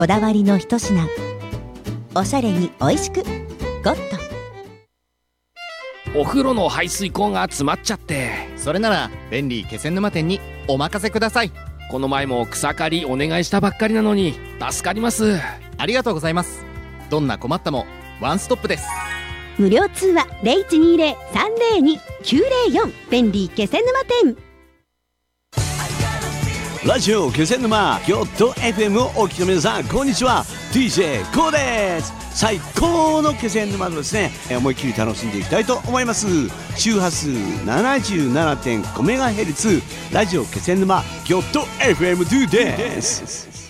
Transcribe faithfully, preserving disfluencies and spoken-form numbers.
こだわりの一品、おしゃれにおいしくゴッド。 お風呂の排水口が詰まっちゃって。 それなら便利気仙沼店にお任せください。 この前も草刈りお願いしたばっかりなのに助かります。 ありがとうございます。どんな困ったもワンストップです。 無料通話 ゼロいちにゼロ さんゼロに きゅうゼロよん 便利気仙沼店。 ラジオ気仙沼京都 エフエム をお聞きの皆さん、こんにちは。 ディージェー コウです。最高の気仙沼のですね、思いっきり楽しんでいきたいと思います。周波数 ななじゅうななてんごメガヘルツ ラジオ気仙沼京都 エフエム です。